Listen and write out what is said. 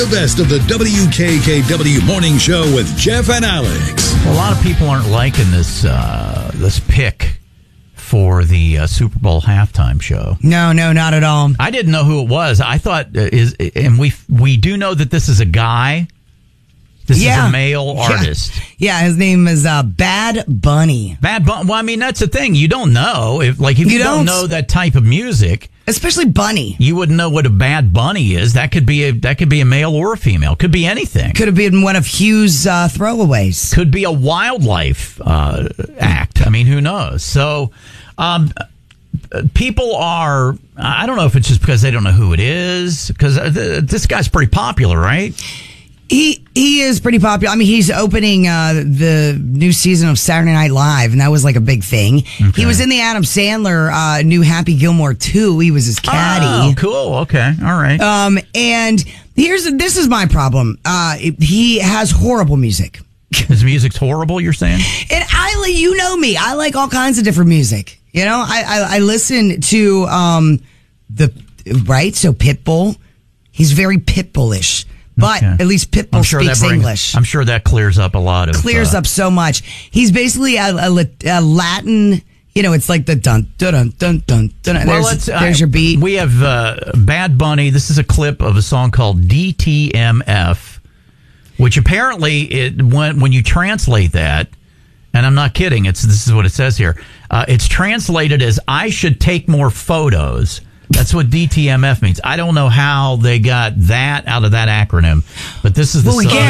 The best of the WKKW Morning Show with Jeff and Alex. Well, a lot of people aren't liking this pick for the Super Bowl halftime show. No, not at all. I didn't know who it was. I thought and we do know that this is a guy. This is a male artist. Yeah, his name is Bad Bunny. Bad Bunny. Well, I mean, that's the thing. You don't know if you don't know that type of music, especially Bunny. You wouldn't know what a Bad Bunny is. That could be a male or a female. Could be anything. Could have been one of Hugh's throwaways. Could be a wildlife act. I mean, who knows? So, people are. I don't know if it's just because they don't know who it is. Because this guy's pretty popular, right? He is pretty popular. I mean, he's opening the new season of Saturday Night Live, and that was like a big thing. Okay. He was in the Adam Sandler new Happy Gilmore 2. He was his caddy. Oh, cool. Okay. All right. And this is my problem. He has horrible music. His music's horrible, you're saying? And you know me. I like all kinds of different music. You know, I listen to so Pitbull. He's very Pitbullish. But at least Pitbull speaks English. I'm sure that clears up a lot of... Clears up so much. He's basically a Latin... You know, it's like the dun, dun, dun, dun, dun. Well, there's your beat. We have Bad Bunny. This is a clip of a song called DTMF, which apparently, when you translate that, and I'm not kidding, this is what it says here. It's translated as, I should take more photos. That's what DTMF means. I don't know how they got that out of that acronym, but this is the song.